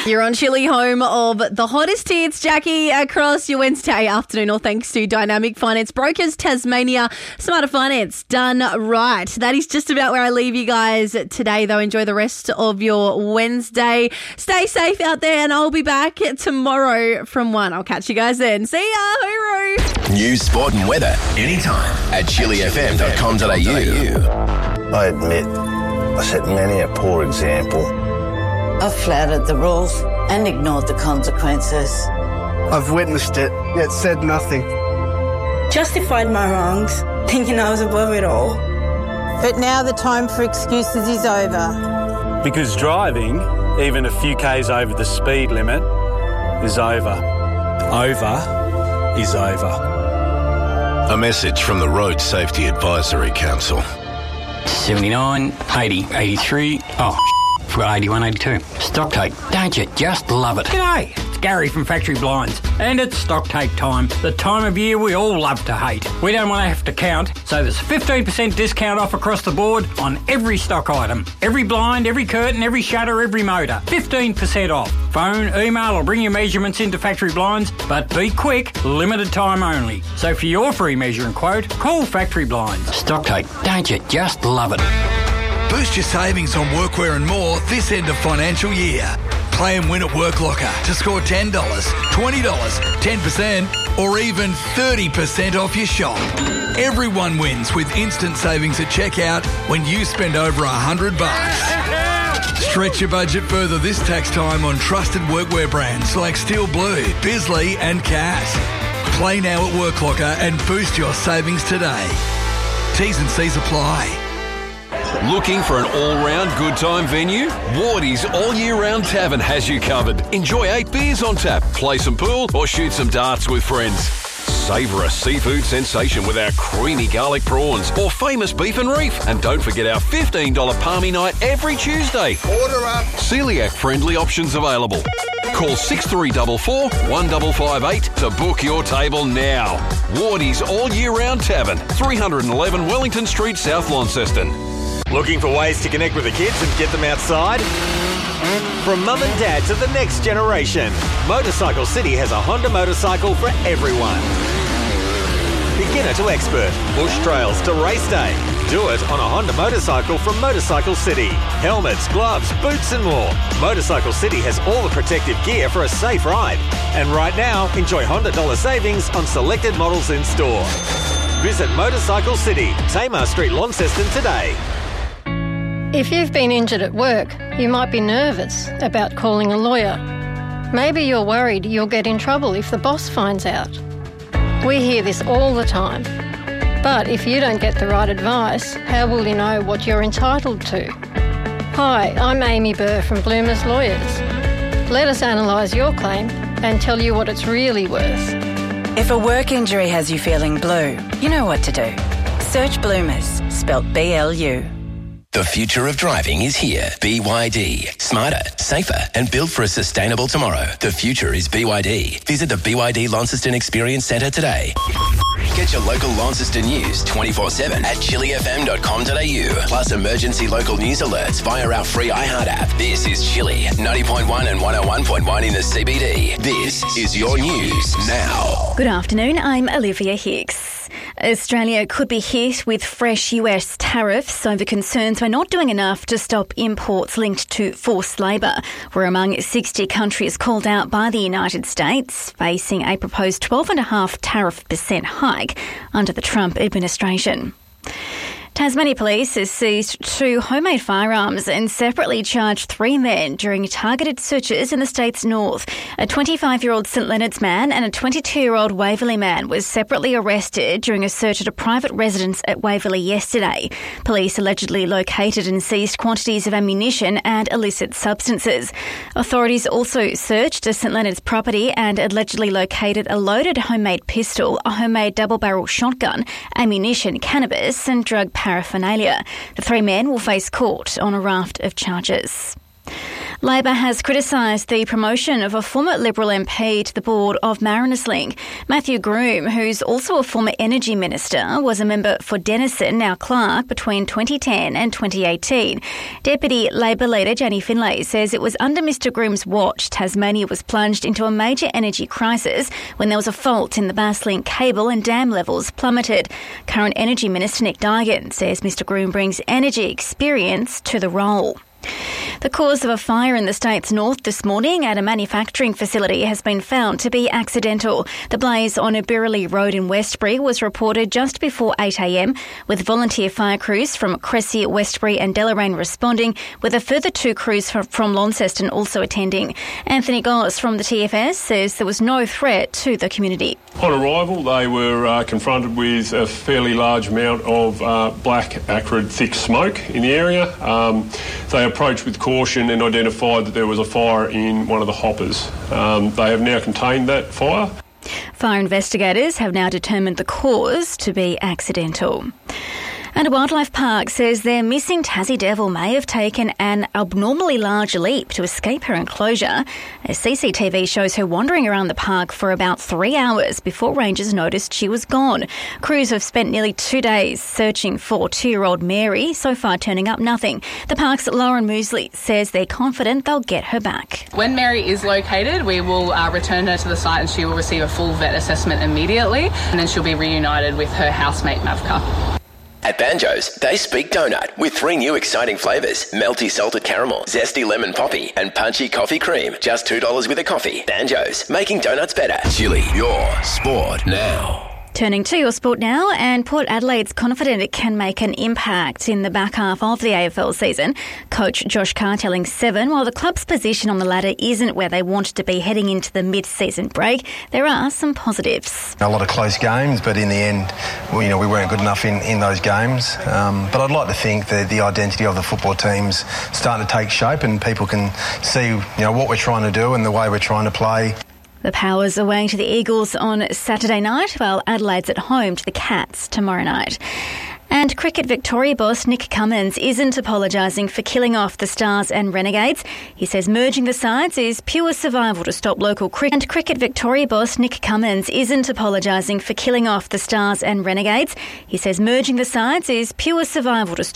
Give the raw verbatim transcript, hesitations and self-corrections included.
You're on Chilli, home of the hottest hits, Jackie, across your Wednesday afternoon, all thanks to Dynamic Finance Brokers, Tasmania, Smarter Finance, done right. That is just about where I leave you guys today, though. Enjoy the rest of your Wednesday. Stay safe out there, and I'll be back tomorrow from one. I'll catch you guys then. See ya, hooroo. News, sport and weather anytime at chilli f m dot com dot a u. I admit I set many a poor example. I've flouted the rules and ignored the consequences. I've witnessed it, yet said nothing. Justified my wrongs, thinking I was above it all. But now the time for excuses is over. Because driving, even a few k's over the speed limit, is over. Over is over. A message from the Road Safety Advisory Council. seventy-nine, eighty, eighty-three, oh, forgot eighty-one, eighty-two. Stock take, don't you just love it? G'day, it's Gary from Factory Blinds, and it's stock take time, the time of year we all love to hate. We don't want to have to count, so there's fifteen percent discount off across the board on every stock item. Every blind, every curtain, every shutter, every motor. fifteen percent off. Phone, email or bring your measurements into Factory Blinds, but be quick, limited time only. So for your free measure and quote, call Factory Blinds. Stock take, don't you just love it? Boost your savings on workwear and more this end of financial year. Play and win at WorkLocker to score ten dollars, twenty dollars, ten percent or even thirty percent off your shop. Everyone wins with instant savings at checkout when you spend over one hundred bucks. Stretch your budget further this tax time on trusted workwear brands like Steel Blue, Bisley and Cass. Play now at WorkLocker and boost your savings today. T's and C's apply. Looking for an all-round good time venue? Wardy's All Year Round Tavern has you covered. Enjoy eight beers on tap, play some pool or shoot some darts with friends. Savour a seafood sensation with our creamy garlic prawns or famous beef and reef. And don't forget our fifteen dollars palmy night every Tuesday. Order up. Celiac-friendly options available. Call six three four four, one five five eight to book your table now. Wardy's All Year Round Tavern, three eleven Wellington Street, South Launceston. Looking for ways to connect with the kids and get them outside? From mum and dad to the next generation, Motorcycle City has a Honda motorcycle for everyone. Beginner to expert, bush trails to race day. Do it on a Honda motorcycle from Motorcycle City. Helmets, gloves, boots and more. Motorcycle City has all the protective gear for a safe ride. And right now, enjoy Honda dollar savings on selected models in store. Visit Motorcycle City, Tamar Street, Launceston today. If you've been injured at work, you might be nervous about calling a lawyer. Maybe you're worried you'll get in trouble if the boss finds out. We hear this all the time. But if you don't get the right advice, how will you know what you're entitled to? Hi, I'm Amy Burr from Bloomers Lawyers. Let us analyse your claim and tell you what it's really worth. If a work injury has you feeling blue, you know what to do. Search Bloomers, spelt B L U. The future of driving is here. B Y D. Smarter, safer and built for a sustainable tomorrow. The future is B Y D. Visit the B Y D Launceston Experience Centre today. Get your local Launceston news twenty-four seven at chilli f m dot com dot a u. Plus emergency local news alerts via our free iHeart app. This is Chilli, ninety point one and one oh one point one in the C B D. This is your news now. Good afternoon, I'm Olivia Hicks. Australia could be hit with fresh U S tariffs over concerns we're not doing enough to stop imports linked to forced labour. We're among sixty countries called out by the United States, facing a proposed twelve point five tariff percent hike under the Trump administration. Tasmania Police has seized two homemade firearms and separately charged three men during targeted searches in the state's north. A twenty-five-year-old St Leonard's man and a twenty-two-year-old Waverley man was separately arrested during a search at a private residence at Waverley yesterday. Police allegedly located and seized quantities of ammunition and illicit substances. Authorities also searched a St Leonard's property and allegedly located a loaded homemade pistol, a homemade double-barrel shotgun, ammunition, cannabis and drug paraphernalia. The three men will face court on a raft of charges. Labor has criticised the promotion of a former Liberal M P to the board of Mariners Link. Matthew Groom, who's also a former Energy Minister, was a member for Denison, now Clark, between twenty ten and twenty eighteen. Deputy Labor leader Jenny Finlay says it was under Mr Groom's watch Tasmania was plunged into a major energy crisis when there was a fault in the Basslink cable and dam levels plummeted. Current Energy Minister Nick Duigan says Mr Groom brings energy experience to the role. The cause of a fire in the state's north this morning at a manufacturing facility has been found to be accidental. The blaze on Ibirali Road in Westbury was reported just before eight a m, with volunteer fire crews from Cressy, Westbury and Deloraine responding, with a further two crews from Launceston also attending. Anthony Goss from the T F S says there was no threat to the community. On arrival, they were uh, confronted with a fairly large amount of uh, black, acrid, thick smoke in the area. Um, they approached with caution and identified that there was a fire in one of the hoppers. Um, they have now contained that fire. Fire investigators have now determined the cause to be accidental. And a wildlife park says their missing Tassie devil may have taken an abnormally large leap to escape her enclosure. A C C T V shows her wandering around the park for about three hours before rangers noticed she was gone. Crews have spent nearly two days searching for two-year-old Mary, so far turning up nothing. The park's Lauren Moosley says they're confident they'll get her back. When Mary is located, we will uh, return her to the site and she will receive a full vet assessment immediately, and then she'll be reunited with her housemate Mavka. At Banjo's, they speak donut with three new exciting flavours: melty salted caramel, zesty lemon poppy and punchy coffee cream. Just two dollars with a coffee. Banjo's, making donuts better. Chili, your sport now. Turning to your sport now, and Port Adelaide's confident it can make an impact in the back half of the A F L season. Coach Josh Carr telling Seven, while the club's position on the ladder isn't where they wanted to be heading into the mid-season break, there are some positives. A lot of close games, but in the end, well, you know, we weren't good enough in, in those games. Um, but I'd like to think that the identity of the football team's starting to take shape and people can see, you know, what we're trying to do and the way we're trying to play. The Powers away to the Eagles on Saturday night, while Adelaide's at home to the Cats tomorrow night. And Cricket Victoria boss Nick Cummins isn't apologising for killing off the Stars and Renegades. He says merging the sides is pure survival to stop local cricket. And Cricket Victoria boss Nick Cummins isn't apologising for killing off the Stars and Renegades. He says merging the sides is pure survival to stop